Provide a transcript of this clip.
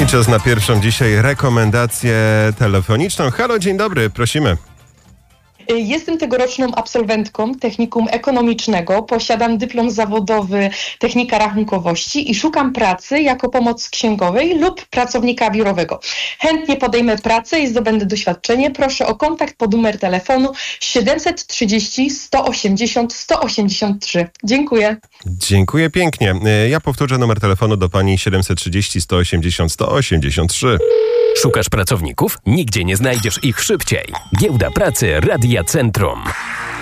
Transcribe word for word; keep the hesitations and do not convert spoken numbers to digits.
I czas na pierwszą dzisiaj rekomendację telefoniczną. Halo, dzień dobry, prosimy. Jestem tegoroczną absolwentką technikum ekonomicznego, posiadam dyplom zawodowy technika rachunkowości i szukam pracy jako pomoc księgowej lub pracownika biurowego. Chętnie podejmę pracę i zdobędę doświadczenie. Proszę o kontakt pod numer telefonu siedemset trzydzieści sto osiemdziesiąt sto osiemdziesiąt trzy. Dziękuję. Dziękuję pięknie. Ja powtórzę numer telefonu do pani siedemset trzydzieści sto osiemdziesiąt sto osiemdziesiąt trzy. Szukasz pracowników? Nigdzie nie znajdziesz ich szybciej. Giełda Pracy Radia Centrum.